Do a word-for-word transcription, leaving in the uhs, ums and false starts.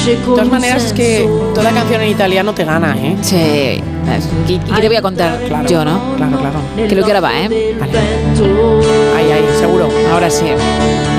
De todas maneras, es que toda canción en italiano te gana, ¿eh? Sí. ¿Y, y qué te voy a contar Claro, yo, no? Claro, claro. Que lo que ahora va, ¿eh? Vale. Ahí, ahí, seguro. Ahora sí.